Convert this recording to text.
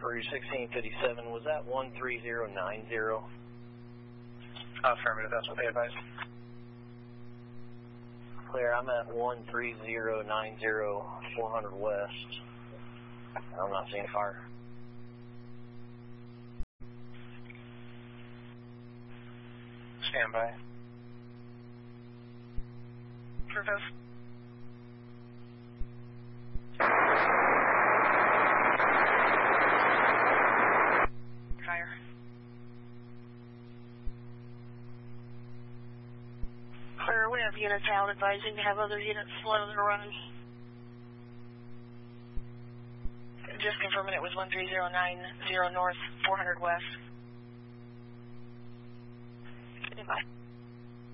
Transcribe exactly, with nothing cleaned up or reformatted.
Rouge sixteen fifty-seven, was that one three zero nine zero? Affirmative, that's what they advised. Clear, I'm at one three zero nine zero, four hundred west. I'm not seeing fire. Stand by. Purpose. Fire. Clear, we have units out advising to have other units slow their run. Just confirming it was one three zero nine zero north, four hundred west. Goodbye.